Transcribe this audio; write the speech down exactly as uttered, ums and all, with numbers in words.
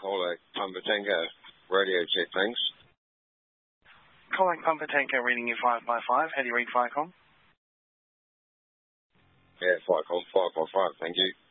caller, Pumper Tango, radio check, thanks. Calling Pumper Tango, reading you five by five. How do you read Firecom? Yeah, Firecom, five by five, thank you.